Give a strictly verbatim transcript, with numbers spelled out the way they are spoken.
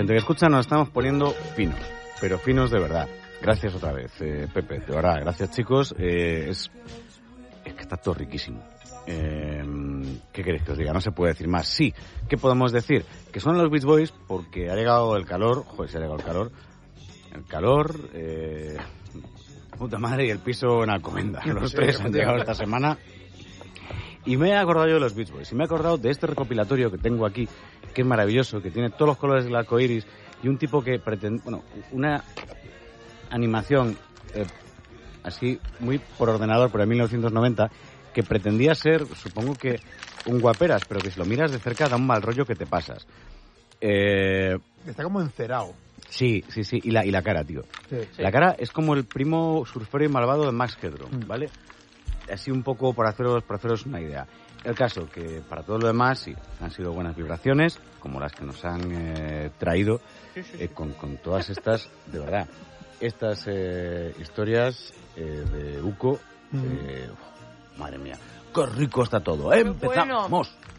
gente que escucha, nos estamos poniendo finos, pero finos de verdad. Gracias otra vez, eh, Pepe, de verdad, gracias chicos. Eh, es, es que está todo riquísimo. Eh, ¿Qué queréis que os diga? No se puede decir más. Sí, ¿qué podemos decir? Que son los Beach Boys porque ha llegado el calor. Joder, se ha llegado el calor. El calor, eh, puta madre, y el piso en Alcobendas. Los tres han llegado esta semana. Y me he acordado yo de los Beach Boys. Y me he acordado de este recopilatorio que tengo aquí, que es maravilloso, que tiene todos los colores del arco iris y un tipo que pretende, bueno, una animación eh, así muy por ordenador, por el mil novecientos noventa, que pretendía ser, supongo que un guaperas, pero que si lo miras de cerca da un mal rollo que te pasas. Eh, Está como encerado. Sí, sí, sí, y la, y la cara, tío. Sí. La cara es como el primo surfero y malvado de Max Headroom, ¿vale? Así un poco por haceros, por haceros una idea. El caso, que para todo lo demás, sí, han sido buenas vibraciones, como las que nos han eh, traído eh, con, con todas estas, de verdad, estas eh, historias eh, de Uco. Eh, madre mía, qué rico está todo. ¡Empezamos! Bueno.